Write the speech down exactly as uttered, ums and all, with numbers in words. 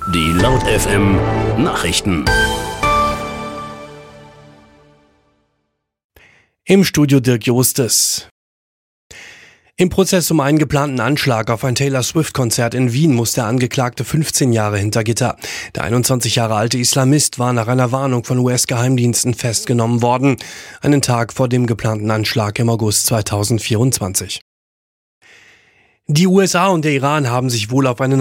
Die Laut F M Nachrichten. Im Studio Dirk Justes. Im Prozess um einen geplanten Anschlag auf ein Taylor-Swift-Konzert in Wien muss der Angeklagte fünfzehn Jahre hinter Gitter. Der einundzwanzig Jahre alte Islamist war nach einer Warnung von U S-Geheimdiensten festgenommen worden, einen Tag vor dem geplanten Anschlag im August zweitausendvierundzwanzig. Die U S A und der Iran haben sich wohl auf einen